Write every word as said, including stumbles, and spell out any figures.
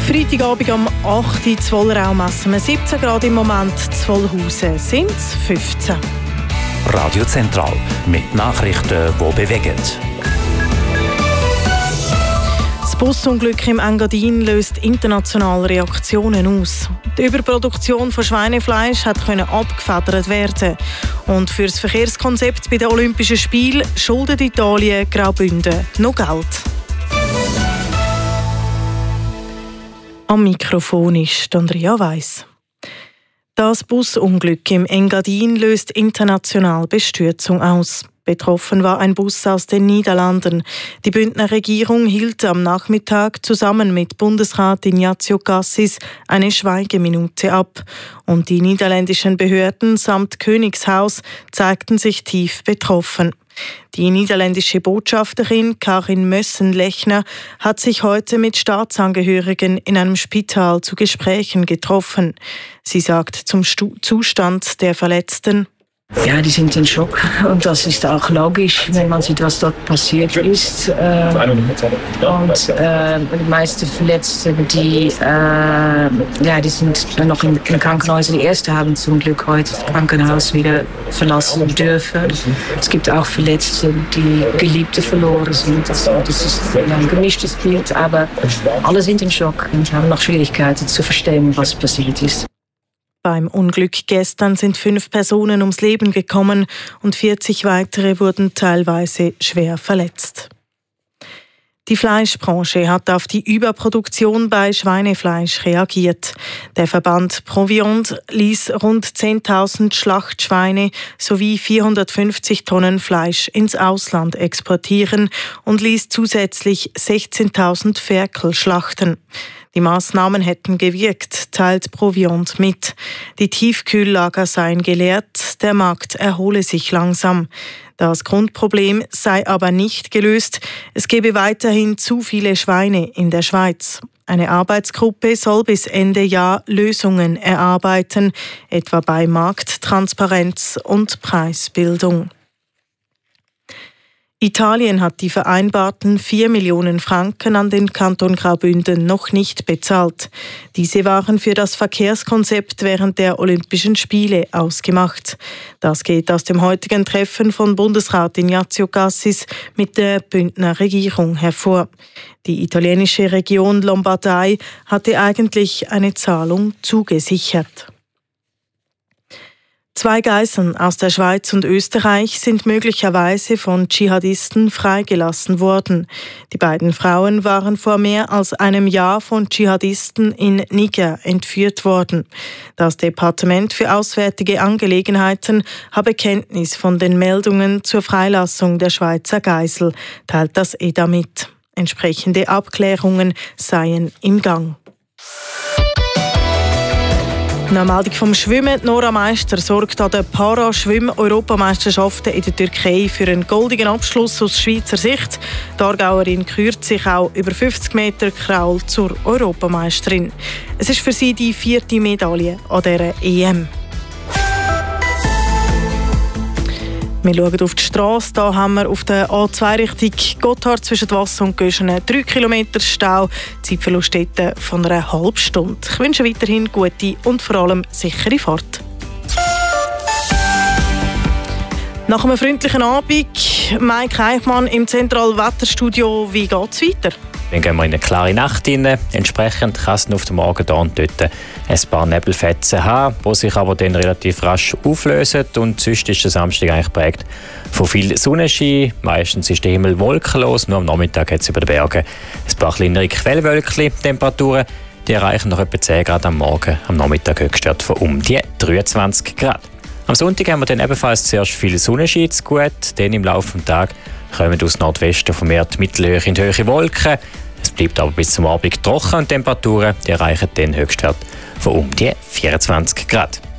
Freitagabend am acht Uhr in Wollerau messen wir siebzehn Grad im Moment, in Wollhausen sind es fünfzehn. Radio Zentral mit Nachrichten, die bewegen. Das Busunglück im Engadin löst internationale Reaktionen aus. Die Überproduktion von Schweinefleisch hat können abgefedert werden. Und für das Verkehrskonzept bei den Olympischen Spielen schuldet Italien Graubünden noch Geld. Am Mikrofon ist Andrea Weiss. Das Busunglück im Engadin löst international Bestürzung aus. Betroffen war ein Bus aus den Niederlanden. Die Bündner Regierung hielt am Nachmittag zusammen mit Bundesrat Ignazio Cassis eine Schweigeminute ab. Und die niederländischen Behörden samt Königshaus zeigten sich tief betroffen. Die niederländische Botschafterin Karin Mössen-Lechner hat sich heute mit Staatsangehörigen in einem Spital zu Gesprächen getroffen. Sie sagt zum Stu- Zustand der Verletzten: Ja, die sind in Schock und das ist auch logisch, wenn man sieht, was dort passiert ist. Äh, und äh, die meisten Verletzten, die, äh, ja, die sind noch im, im Krankenhaus. Die ersten haben zum Glück heute das Krankenhaus wieder verlassen dürfen. Es gibt auch Verletzte, die Geliebte verloren sind. Also, das ist ein gemischtes Bild, aber alle sind in Schock und haben noch Schwierigkeiten zu verstehen, was passiert ist. Beim Unglück gestern sind fünf Personen ums Leben gekommen und vierzig weitere wurden teilweise schwer verletzt. Die Fleischbranche hat auf die Überproduktion bei Schweinefleisch reagiert. Der Verband Proviant ließ rund zehntausend Schlachtschweine sowie vierhundertfünfzig Tonnen Fleisch ins Ausland exportieren und ließ zusätzlich sechzehntausend Ferkel schlachten. Die Maßnahmen hätten gewirkt, teilt Proviant mit. Die Tiefkühllager seien geleert, der Markt erhole sich langsam. Das Grundproblem sei aber nicht gelöst. Es gebe weiterhin zu viele Schweine in der Schweiz. Eine Arbeitsgruppe soll bis Ende Jahr Lösungen erarbeiten, etwa bei Markttransparenz und Preisbildung. Italien hat die vereinbarten vier Millionen Franken an den Kanton Graubünden noch nicht bezahlt. Diese waren für das Verkehrskonzept während der Olympischen Spiele ausgemacht. Das geht aus dem heutigen Treffen von Bundesrat Ignazio Cassis mit der Bündner Regierung hervor. Die italienische Region Lombardei hatte eigentlich eine Zahlung zugesichert. Zwei Geiseln aus der Schweiz und Österreich sind möglicherweise von Dschihadisten freigelassen worden. Die beiden Frauen waren vor mehr als einem Jahr von Dschihadisten in Niger entführt worden. Das Departement für Auswärtige Angelegenheiten habe Kenntnis von den Meldungen zur Freilassung der Schweizer Geisel, teilt das E D A mit. Entsprechende Abklärungen seien im Gang. Eine Meldung vom Schwimmen. Nora Meister sorgt an den Para-Schwimm-Europameisterschaften in der Türkei für einen goldenen Abschluss aus Schweizer Sicht. Die Aargauerin kürt sich auch über fünfzig Meter Kraul zur Europameisterin. Es ist für sie die vierte Medaille an dieser E M. Wir schauen auf die Straße. Hier haben wir auf der A zwei Richtung Gotthard zwischen Wasser und Göschenen drei Kilometer Stau. Zeitverlust von einer halben Stunde. Ich wünsche weiterhin gute und vor allem sichere Fahrt. Nach einem freundlichen Abend, Mike Eichmann im Zentralwetterstudio. Wie geht es weiter? Dann gehen wir in eine klare Nacht rein. Entsprechend kann es auf den Morgen da und dort ein paar Nebelfetzen haben, die sich aber dann relativ rasch auflösen. Und sonst ist der Samstag eigentlich geprägt von viel Sonnenschein. Meistens ist der Himmel wolkenlos, nur am Nachmittag hat es über den Bergen ein paar kleinere Quellwölkchen. Temperaturen die erreichen noch etwa zehn Grad am Morgen, am Nachmittag Höchstwert von um die dreiundzwanzig Grad. Am Sonntag haben wir dann ebenfalls zuerst viel Sonnenschein zu gut. Dann im Laufe des Tages kommen aus Nordwesten vermehrt mittelhohe und hohe Wolken. Es bleibt aber bis zum Abend trocken und Temperaturen die erreichen dann Höchstwert von um die vierundzwanzig Grad.